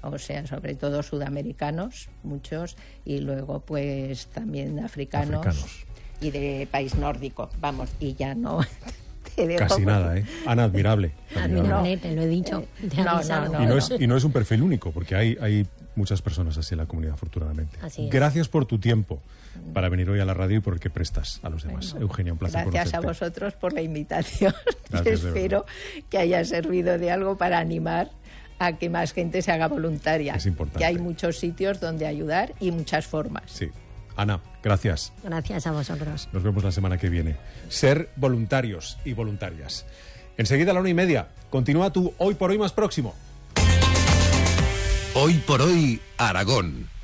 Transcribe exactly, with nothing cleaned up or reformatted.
o sea, sobre todo sudamericanos, muchos, y luego pues también africanos, africanos. Y de país nórdico, vamos, y ya no... Casi nada, ¿eh? Ana, admirable. Admirable, te lo he dicho. Te no, no, no, y, no es, y no es un perfil único, porque hay, hay muchas personas así en la comunidad, afortunadamente. Así es. Gracias por tu tiempo para venir hoy a la radio y por el que prestas a los demás. Bueno, Eugenia, un placer gracias conocerte. a vosotros por la invitación. Gracias, Espero que haya servido de algo para animar a que más gente se haga voluntaria. Es importante. Que hay muchos sitios donde ayudar y muchas formas. Sí. Ana, gracias. Gracias a vosotros. Nos vemos la semana que viene. Ser voluntarios y voluntarias. Enseguida a la una y media. Continúa tu Hoy por Hoy más próximo. Hoy por Hoy, Aragón.